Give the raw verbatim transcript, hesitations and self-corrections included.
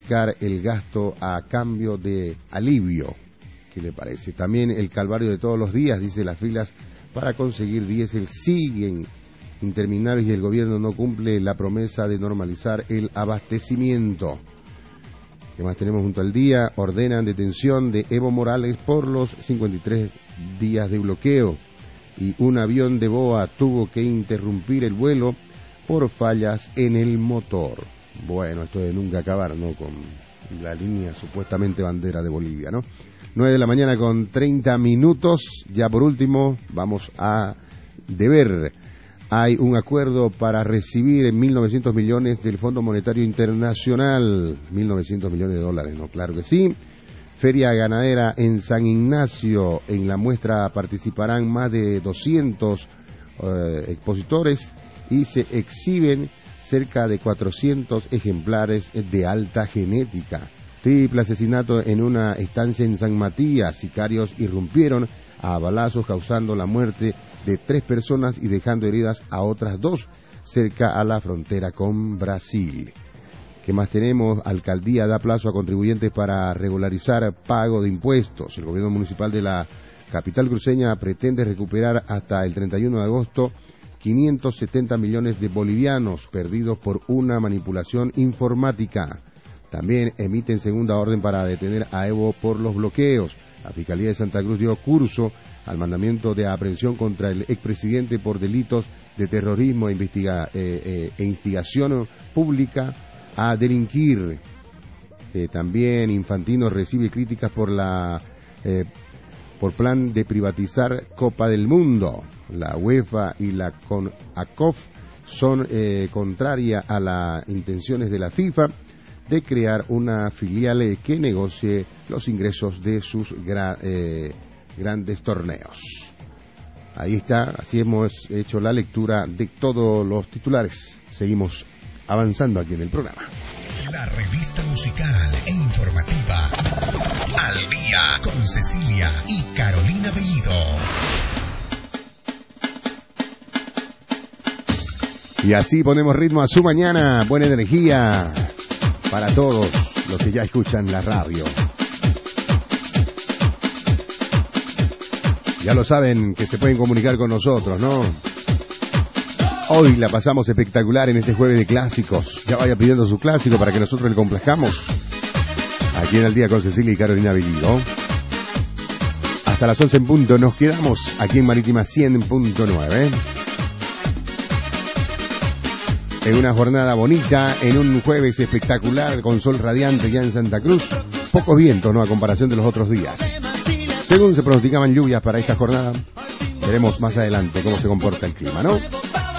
duplicar el gasto a cambio de alivio. ¿Qué le parece? También el calvario de todos los días, dice, las filas para conseguir diésel siguen interminables y el gobierno no cumple la promesa de normalizar el abastecimiento. ¿Qué más tenemos junto al día? Ordenan detención de Evo Morales por los cincuenta y tres días de bloqueo y un avión de B O A tuvo que interrumpir el vuelo por fallas en el motor. Bueno, esto de nunca acabar, ¿no? Con la línea supuestamente bandera de Bolivia, ¿no? nueve de la mañana con treinta minutos. Ya por último, vamos a deber. Hay un acuerdo para recibir mil novecientos millones del Fondo Monetario Internacional. mil novecientos millones de dólares, ¿no? Claro que sí. Feria ganadera en San Ignacio. En la muestra participarán más de doscientos eh, expositores y se exhiben cerca de cuatrocientos ejemplares de alta genética. Triple asesinato en una estancia en San Matías. Sicarios irrumpieron a balazos causando la muerte de tres personas y dejando heridas a otras dos cerca a la frontera con Brasil. ¿Qué más tenemos? Alcaldía da plazo a contribuyentes para regularizar pago de impuestos. El gobierno municipal de la capital cruceña pretende recuperar hasta el treinta y uno de agosto quinientos setenta millones de bolivianos perdidos por una manipulación informática. También emiten segunda orden para detener a Evo por los bloqueos. La Fiscalía de Santa Cruz dio curso al mandamiento de aprehensión contra el expresidente por delitos de terrorismo e, investiga, eh, eh, e instigación pública a delinquir. Eh, también Infantino recibe críticas por la eh, por plan de privatizar Copa del Mundo. La UEFA y la CONACAF son eh, contrarias a las intenciones de la FIFA de crear una filial que negocie los ingresos de sus gra, eh, grandes torneos. Ahí está, así hemos hecho la lectura de todos los titulares. Seguimos avanzando aquí en el programa. La revista musical e informativa Al Día con Cecilia y Carolina Bellido. Y así ponemos ritmo a su mañana. Buena energía para todos los que ya escuchan la radio. Ya lo saben que se pueden comunicar con nosotros, ¿no? Hoy la pasamos espectacular en este jueves de clásicos. Ya vaya pidiendo su clásico para que nosotros le complazcamos. Aquí en Al Día con Cecilia y Carolina Bellido. Hasta las once en punto nos quedamos aquí en Marítima cien punto nueve. En una jornada bonita, en un jueves espectacular con sol radiante ya en Santa Cruz. Pocos vientos, ¿no? A comparación de los otros días. Según se pronosticaban lluvias para esta jornada, veremos más adelante cómo se comporta el clima, ¿no?